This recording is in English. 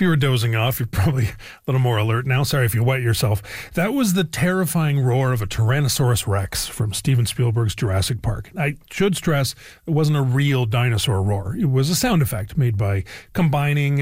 you were dozing off, you're probably a little more alert now. Sorry if you wet yourself. That was the terrifying roar of a Tyrannosaurus Rex from Steven Spielberg's Jurassic Park. I should stress it wasn't a real dinosaur roar. It was a sound effect made by combining